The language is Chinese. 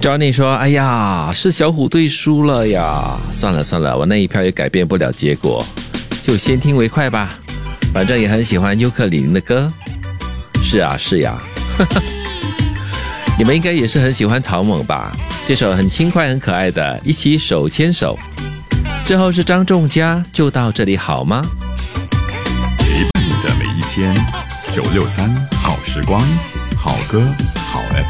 Johnny 说：“哎呀，是小虎队输了呀！算了，我那一票也改变不了结果，就先听为快吧。反正也很喜欢尤克里里的歌。是呀，你们应该也是很喜欢草蜢吧？这首很轻快、很可爱的《一起手牵手》。之后是张仲嘉，就到这里好吗？ 陪伴你的每一天，963好时光，好歌好 FM。